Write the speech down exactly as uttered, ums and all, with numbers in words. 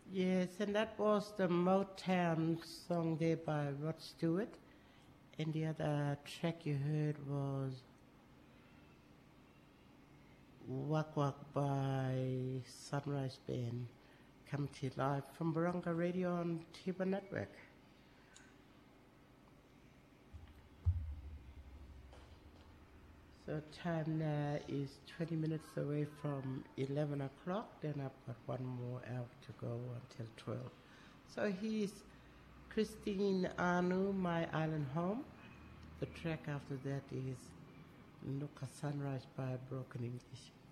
Yes, and that was the Motown song there by Rod Stewart. And the other track you heard was Wak Wak by Sunrise Band. Come to you live from Barunga Radio on Tiba Network. So time now is twenty minutes away from eleven o'clock. Then I've got one more hour to go until twelve. So here's Christine Anu, My Island Home. The track after that is Nuka Sunrise by Broken English.